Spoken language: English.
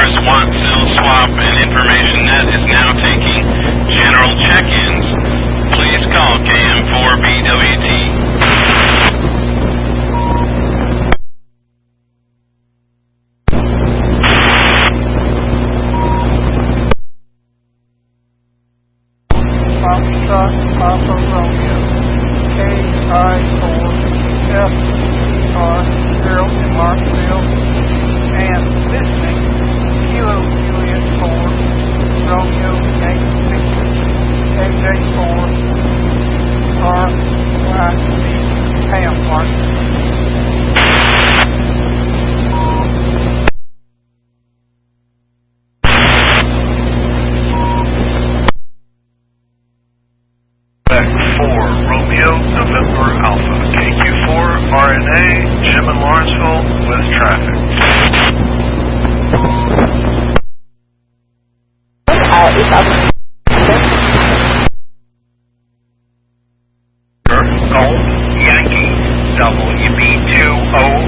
Mars Wattsell Swap and Information Net is now taking general check-ins. Please call KM4BWT. Foxtrot Papa Romeo, KI4FER, Gerald in Marksville, and listening, Kilo Juliet 4, Romeo Yankee Victor, KJ4, RYC, Ham Martin. Romeo, November Alpha, KQ4, RNA, Jim in Lawrenceville with traffic. Golf Yankee, WB20